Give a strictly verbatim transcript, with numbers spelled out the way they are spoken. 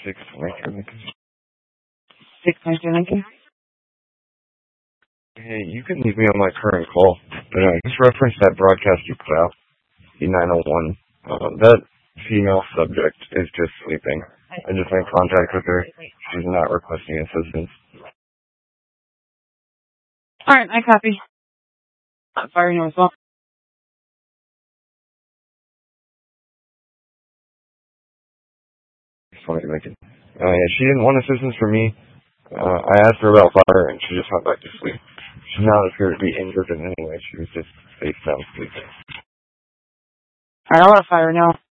six twenty-two Lincoln. six twenty-two Lincoln? Hey, you can leave me on my current call, but uh, just reference that broadcast you put out, the nine oh one. Uh, that female subject is just sleeping. I just made contact with her. She's not requesting assistance. Alright, I copy. Fire no response. twenty Lincoln. Uh, yeah, she didn't want assistance from me. Uh, I asked her about fire, and she just went back to sleep. She's not appeared to be injured in any way. She was just face down sleeping. Alright, I'll let fire know.